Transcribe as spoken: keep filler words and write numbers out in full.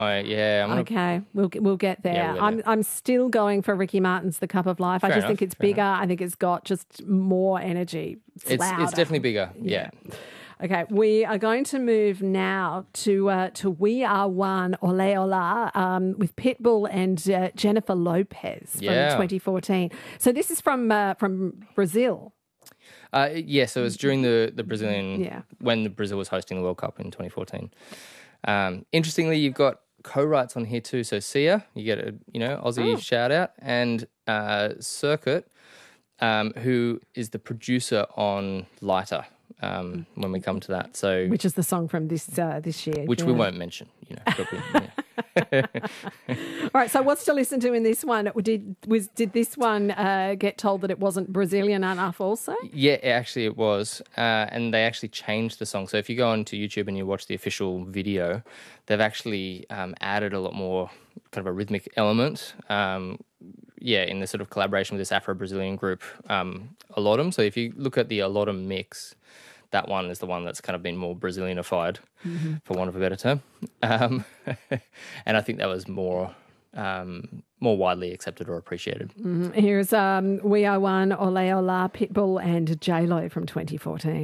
I, yeah, I'm gonna, Okay, we'll we'll get there. Yeah, we'll get I'm there. I'm still going for Ricky Martin's "The Cup of Life." I Fair just enough, think it's fair bigger. I think it's got just more energy. It's, it's louder. it's definitely bigger. Yeah. Okay, we are going to move now to uh, to "We Are One" Ole Ola um, with Pitbull and uh, Jennifer Lopez from Yeah. twenty fourteen. So this is from uh, from Brazil. Uh, yeah, so it was during the, the Brazilian, Yeah. when the Brazil was hosting the World Cup in twenty fourteen. Um, interestingly, you've got co-writes on here too. So Sia, you get a you know Aussie Oh. shout out, and uh, Circuit, um, who is the producer on Lighter. Um, when we come to that, so Which is the song from this uh, this year. which we yeah. won't mention, you know. But we, yeah. All right, so what's to listen to in this one? Did was did this one uh, get told that it wasn't Brazilian enough also? Yeah, actually it was. Uh, and they actually changed the song. So if you go onto YouTube and you watch the official video, they've actually um, added a lot more kind of a rhythmic element. Um, yeah, in the sort of collaboration with this Afro-Brazilian group, um, Alodum. So if you look at the Alodum mix, that one is the one that's kind of been more Brazilianified, mm-hmm. for want of a better term. Um, and I think that was more... Um, more widely accepted or appreciated. Mm-hmm. Here's um, "We Are One" Ole Ola, Pitbull and J Lo from twenty fourteen.